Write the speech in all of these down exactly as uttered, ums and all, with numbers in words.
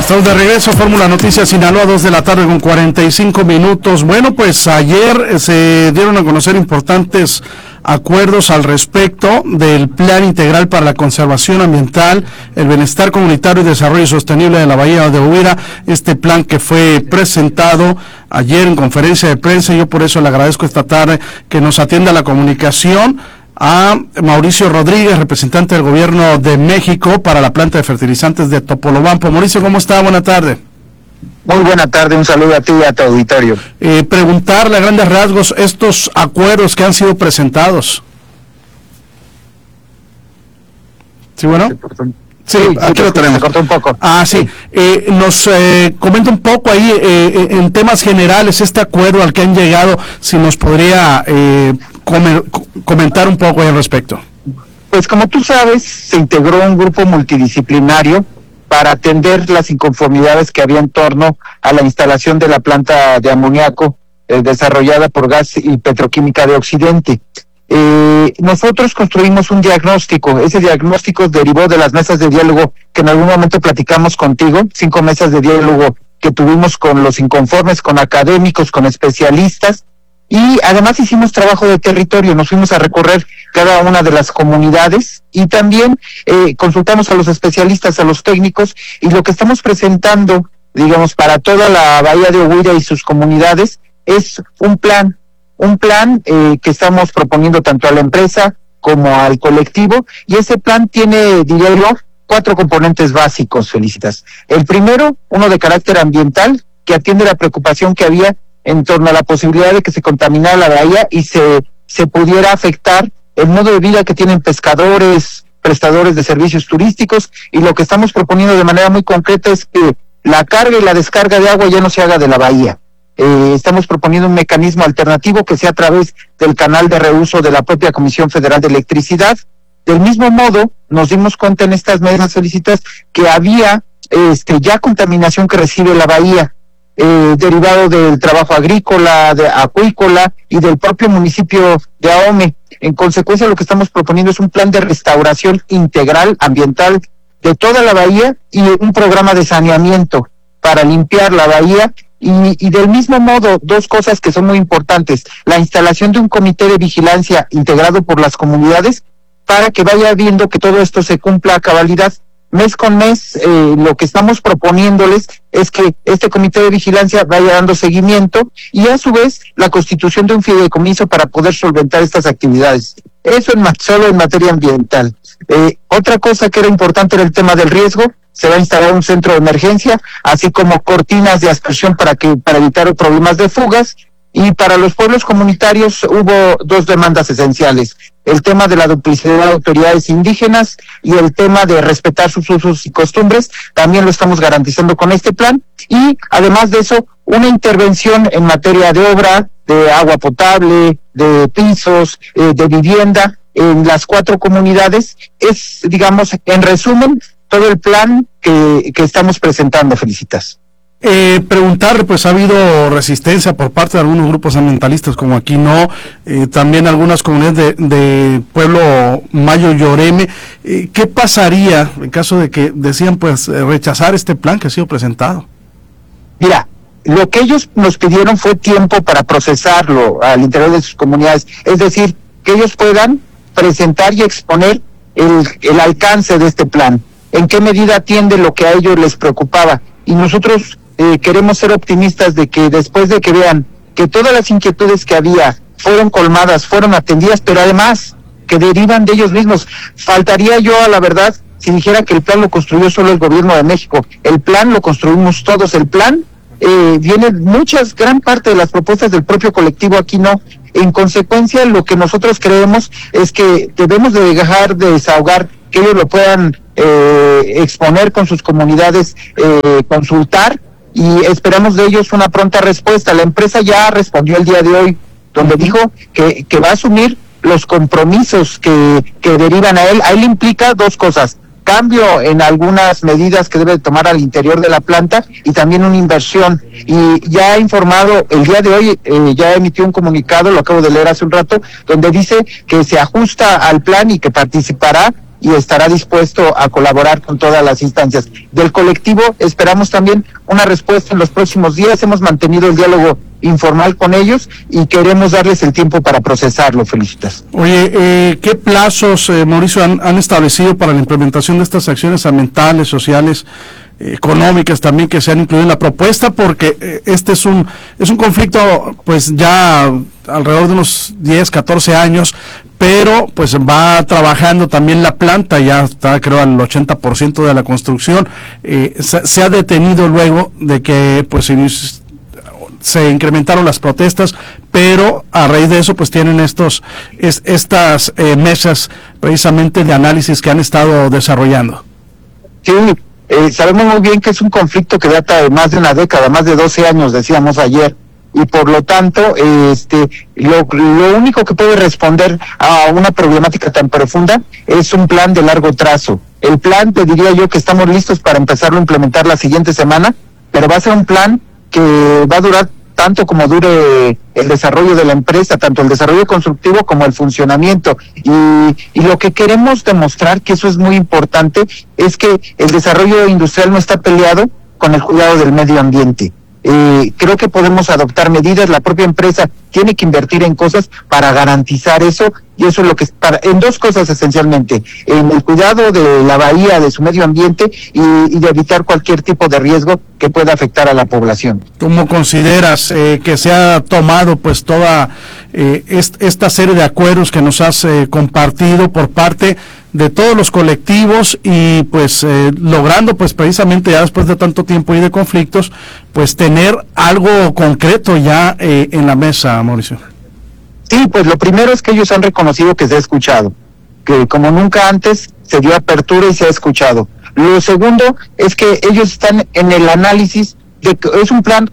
Estamos de regreso, Fórmula Noticias Sinaloa, dos de la tarde con cuarenta y cinco minutos. Bueno, pues ayer se dieron a conocer importantes acuerdos al respecto del Plan Integral para la Conservación Ambiental, el Bienestar Comunitario y Desarrollo Sostenible de la Bahía de Uvira, este plan que fue presentado ayer en conferencia de prensa. Yo por eso le agradezco esta tarde que nos atienda la comunicación a Mauricio Rodríguez, representante del Gobierno de México para la planta de fertilizantes de Topolobampo. Mauricio, ¿cómo está? Buena tarde. Muy buena tarde, un saludo a ti y a tu auditorio. Eh, preguntarle a grandes rasgos estos acuerdos que han sido presentados. ¿Sí, bueno? Sí, sí, aquí sí, lo tenemos. Se cortó un poco. Ah, sí. Eh, nos eh, comenta un poco ahí eh, en temas generales este acuerdo al que han llegado, si nos podría eh, comer, comentar un poco al respecto. Pues como tú sabes, se integró un grupo multidisciplinario para atender las inconformidades que había en torno a la instalación de la planta de amoníaco eh, desarrollada por Gas y Petroquímica de Occidente. Eh, nosotros construimos un diagnóstico, ese diagnóstico derivó de las mesas de diálogo que en algún momento platicamos contigo, cinco mesas de diálogo que tuvimos con los inconformes, con académicos, con especialistas, y además hicimos trabajo de territorio, nos fuimos a recorrer cada una de las comunidades y también eh, consultamos a los especialistas, a los técnicos, y lo que estamos presentando, digamos, para toda la Bahía de Uvira y sus comunidades es un plan, un plan eh, que estamos proponiendo tanto a la empresa como al colectivo, y ese plan tiene, diría yo, cuatro componentes básicos, Felicitas. El primero, uno de carácter ambiental, que atiende la preocupación que había en torno a la posibilidad de que se contaminara la bahía y se, se pudiera afectar el modo de vida que tienen pescadores, prestadores de servicios turísticos, y lo que estamos proponiendo de manera muy concreta es que la carga y la descarga de agua ya no se haga de la bahía. Eh, estamos proponiendo un mecanismo alternativo que sea a través del canal de reuso de la propia Comisión Federal de Electricidad. Del mismo modo, nos dimos cuenta en estas mesas felicitas que había este, ya contaminación que recibe la bahía, eh, derivado del trabajo agrícola, de acuícola y del propio municipio de Ahome. En consecuencia, lo que estamos proponiendo es un plan de restauración integral ambiental de toda la bahía y un programa de saneamiento para limpiar la bahía. Y, y del mismo modo, dos cosas que son muy importantes: la instalación de un comité de vigilancia integrado por las comunidades para que vaya viendo que todo esto se cumpla a cabalidad. Mes con mes, eh, lo que estamos proponiéndoles es que este comité de vigilancia vaya dando seguimiento y a su vez la constitución de un fideicomiso para poder solventar estas actividades. Eso en, solo en materia ambiental. Eh, otra cosa que era importante era el tema del riesgo. Se va a instalar un centro de emergencia, así como cortinas de aspersión para que para evitar problemas de fugas. Y para los pueblos comunitarios hubo dos demandas esenciales: el tema de la duplicidad de autoridades indígenas y el tema de respetar sus usos y costumbres. También lo estamos garantizando con este plan, y además de eso, una intervención en materia de obra, de agua potable, de pisos, eh, de vivienda en las cuatro comunidades. Es, digamos, en resumen, todo el plan que, que estamos presentando. Felicitas. Eh, preguntar, pues ha habido resistencia por parte de algunos grupos ambientalistas, como aquí no, eh, también algunas comunidades de, de pueblo Mayo Lloreme. Eh, ¿Qué pasaría en caso de que decían pues rechazar este plan que ha sido presentado? Mira, lo que ellos nos pidieron fue tiempo para procesarlo al interior de sus comunidades, es decir, que ellos puedan presentar y exponer el, el alcance de este plan, en qué medida atiende lo que a ellos les preocupaba. Y nosotros eh, queremos ser optimistas de que después de que vean que todas las inquietudes que había fueron colmadas, fueron atendidas, pero además que derivan de ellos mismos. Faltaría yo a la verdad si dijera que el plan lo construyó solo el gobierno de México. El plan lo construimos todos. El plan eh, viene muchas, gran parte de las propuestas del propio colectivo, aquí no. En consecuencia, lo que nosotros creemos es que debemos de dejar de desahogar, que ellos lo puedan eh, exponer con sus comunidades, eh, consultar, y esperamos de ellos una pronta respuesta. La empresa ya respondió el día de hoy, donde dijo que, que va a asumir los compromisos que, que derivan a él. A él implica dos cosas: cambio en algunas medidas que debe tomar al interior de la planta y también una inversión. Y ya ha informado el día de hoy, eh, ya emitió un comunicado, lo acabo de leer hace un rato, donde dice que se ajusta al plan y que participará y estará dispuesto a colaborar con todas las instancias. Del colectivo esperamos también una respuesta en los próximos días. Hemos mantenido el diálogo informal con ellos y queremos darles el tiempo para procesarlo. Felicitas. Oye, eh, ¿qué plazos, eh, Mauricio, han, han establecido para la implementación de estas acciones ambientales, sociales, económicas también que se han incluido en la propuesta? Porque eh, este es un es un conflicto pues ya alrededor de unos diez, catorce años, pero pues va trabajando también la planta, ya está creo al ochenta por ciento de la construcción, eh, se, se ha detenido luego de que pues se, se incrementaron las protestas, pero a raíz de eso pues tienen estos es, estas eh, mesas precisamente de análisis que han estado desarrollando. Sí. Eh, sabemos muy bien que es un conflicto que data de más de una década, más de doce años, decíamos ayer, y por lo tanto, eh, este, lo, lo único que puede responder a una problemática tan profunda es un plan de largo trazo. El plan, te diría yo que estamos listos para empezarlo a implementar la siguiente semana, pero va a ser un plan que va a durar tanto como dure el desarrollo de la empresa, tanto el desarrollo constructivo como el funcionamiento. Y, y lo que queremos demostrar, que eso es muy importante, es que el desarrollo industrial no está peleado con el cuidado del medio ambiente. Eh, creo que podemos adoptar medidas, la propia empresa tiene que invertir en cosas para garantizar eso, y eso es lo que para, en dos cosas esencialmente, en el cuidado de la bahía, de su medio ambiente, y, y de evitar cualquier tipo de riesgo que pueda afectar a la población. ¿Cómo consideras eh, que se ha tomado pues toda eh, est esta serie de acuerdos que nos has eh, compartido por parte de todos los colectivos y pues eh, logrando pues precisamente ya después de tanto tiempo y de conflictos pues tener algo concreto ya eh, en la mesa, Mauricio? Sí, pues lo primero es que ellos han reconocido que se ha escuchado, que como nunca antes se dio apertura y se ha escuchado. Lo segundo es que ellos están en el análisis de que es un plan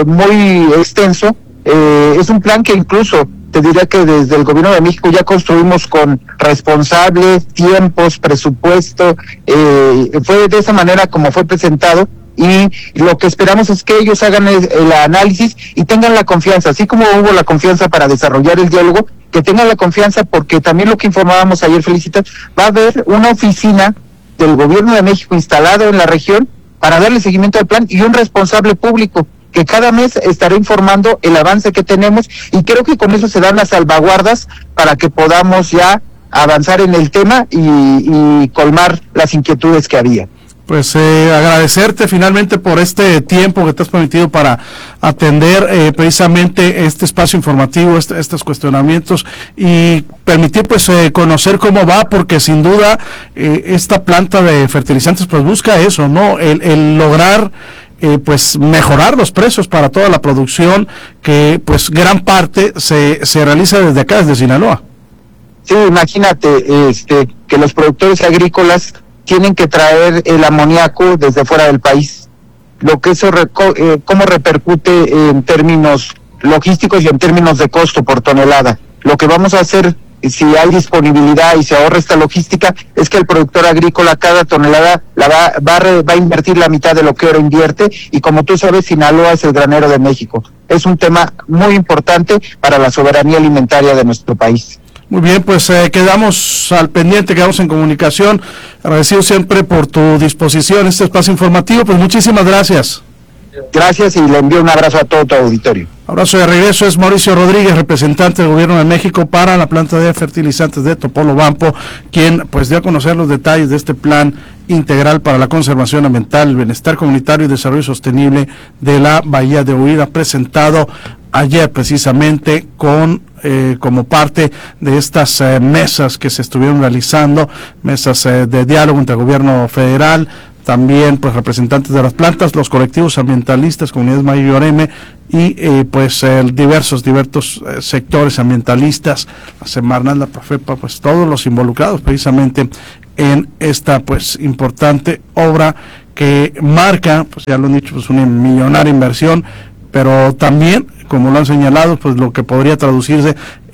muy extenso, eh, es un plan que incluso te diría que desde el gobierno de México ya construimos con responsables, tiempos, presupuesto, eh, fue de esa manera como fue presentado, y lo que esperamos es que ellos hagan el, el análisis y tengan la confianza, así como hubo la confianza para desarrollar el diálogo, que tengan la confianza, porque también lo que informábamos ayer, Felicitas, va a haber una oficina del gobierno de México instalado en la región para darle seguimiento al plan, y un responsable público que cada mes estará informando el avance que tenemos, y creo que con eso se dan las salvaguardas para que podamos ya avanzar en el tema y, y colmar las inquietudes que había. Pues eh, agradecerte finalmente por este tiempo que te has permitido para atender eh, precisamente este espacio informativo, este, estos cuestionamientos, y permitir pues eh, conocer cómo va, porque sin duda eh, esta planta de fertilizantes pues busca eso, ¿no? El, el lograr eh, pues mejorar los precios para toda la producción, que pues gran parte se, se realiza desde acá, desde Sinaloa. Sí, imagínate este que los productores agrícolas tienen que traer el amoníaco desde fuera del país, lo que eso reco eh, cómo repercute en términos logísticos y en términos de costo por tonelada. Lo que vamos a hacer, si hay disponibilidad y se ahorra esta logística, es que el productor agrícola cada tonelada la va, va, a, re, va a invertir la mitad de lo que ahora invierte, y como tú sabes, Sinaloa es el granero de México. Es un tema muy importante para la soberanía alimentaria de nuestro país. Muy bien, pues eh, quedamos al pendiente, quedamos en comunicación. Agradecido siempre por tu disposición, este espacio informativo, pues muchísimas gracias. Gracias, y le envío un abrazo a todo tu auditorio. Abrazo de regreso. Es Mauricio Rodríguez, representante del Gobierno de México para la planta de fertilizantes de Topolobampo, quien pues dio a conocer los detalles de este plan integral para la conservación ambiental, el bienestar comunitario y desarrollo sostenible de la Bahía de Huira, presentado ayer precisamente con eh, como parte de estas eh, mesas que se estuvieron realizando, mesas eh, de diálogo entre el gobierno federal, también pues representantes de las plantas, los colectivos ambientalistas, comunidades Mayor M, y eh, pues eh, diversos diversos eh, sectores ambientalistas, la Semarnat, la Profepa, pues todos los involucrados precisamente en esta pues importante obra que marca, pues ya lo han dicho, pues una millonaria inversión, pero también, como lo han señalado, pues lo que podría traducirse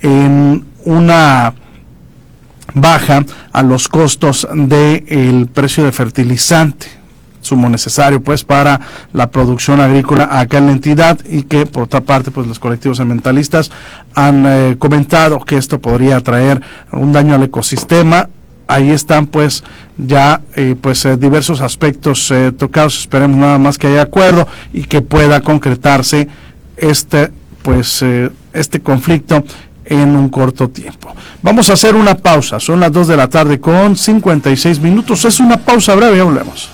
en una baja a los costos del precio de fertilizante, sumo necesario pues para la producción agrícola acá en la entidad, y que por otra parte pues los colectivos ambientalistas han eh, comentado que esto podría traer un daño al ecosistema, ahí están pues ya eh, pues eh, diversos aspectos eh, tocados. Esperemos nada más que haya acuerdo y que pueda concretarse este pues eh, este conflicto en un corto tiempo. Vamos a hacer una pausa, son las dos de la tarde con cincuenta y seis minutos, es una pausa breve, ya volvemos.